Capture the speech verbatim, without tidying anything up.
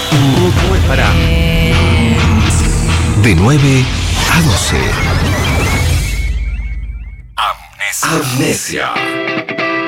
¿Cómo es? Pará. De nueve a doce. Amnesia. Amnesia.